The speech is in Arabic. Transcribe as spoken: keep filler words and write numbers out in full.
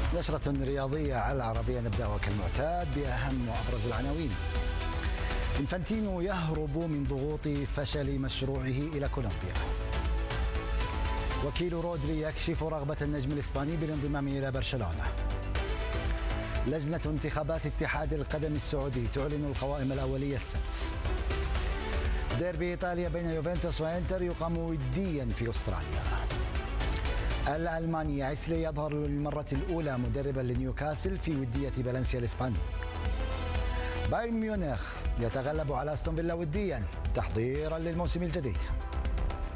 نشرة رياضية على العربية، نبدأ وكالمعتاد بأهم وأبرز العناوين. إنفانتينو يهرب من ضغوط فشل مشروعه إلى كولومبيا. وكيل رودري يكشف رغبة النجم الإسباني بالانضمام إلى برشلونة. لجنة انتخابات اتحاد القدم السعودي تعلن القوائم الأولية السبت. ديربي إيطاليا بين يوفنتوس وإنتر يقام وديا في أستراليا. الألماني عسلي يظهر للمرة الأولى مدربا لنيوكاسل في ودية فالنسيا الإسباني. بايرن ميونخ يتغلب على أستون فيلا وديا تحضيرا للموسم الجديد.